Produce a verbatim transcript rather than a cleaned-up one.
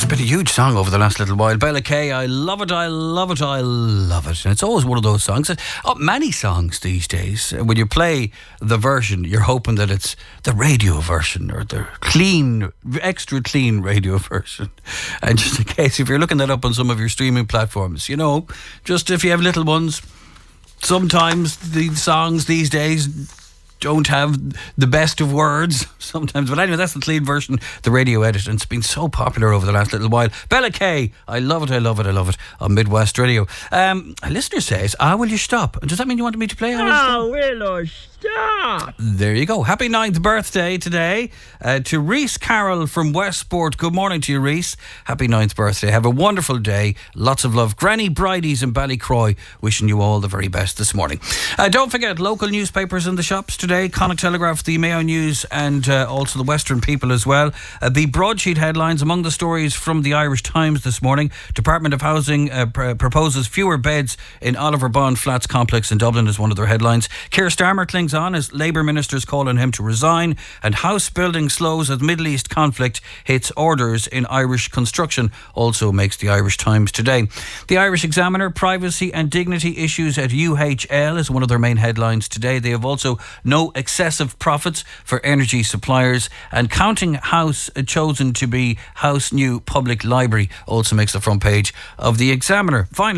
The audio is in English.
been a huge song over the last little while. Bella Kay, I love it, I love it, I love it. And it's always one of those songs. Oh, many songs these days, when you play the version, you're hoping that it's the radio version or the clean, extra clean radio version. And just in case, if you're looking that up on some of your streaming platforms, you know, just if you have little ones, sometimes the songs these days don't have the best of words sometimes, but anyway, that's the clean version, the radio edit, and it's been so popular over the last little while. Bella Kay, I love it, I love it, I love it on Midwest Radio. Um, a listener says, ah, will you stop? Does that mean you wanted me to play? Oh, will I stop? There you go. Happy ninth birthday today uh, to Reese Carroll from Westport. Good morning to you, Reese. Happy ninth birthday. Have a wonderful day. Lots of love. Granny Bridie's in Ballycroy wishing you all the very best this morning. Uh, don't forget, local newspapers in the shops today. Connacht Telegraph, the Mayo News, and uh, also the Western People as well. Uh, the broadsheet headlines among the stories from the Irish Times this morning. Department of Housing uh, pr- proposes fewer beds in Oliver Bond Flats complex in Dublin is one of their headlines. Keir Starmer clings on as Labour ministers call on him to resign, and house building slows as Middle East conflict hits orders in Irish construction also makes the Irish Times today. The Irish Examiner, privacy and dignity issues at U H L is one of their main headlines today. They have also no excessive profits for energy suppliers, and Counting House chosen to be House new public library also makes the front page of the Examiner. Finally,